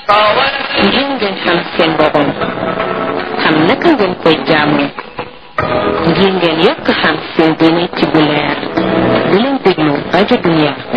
ngir ngeen xam seen borom xam naka ngeen koy jaamoo ngir ngeen yokk xam seen diine ci bu leer di leen déglu rajo Dunia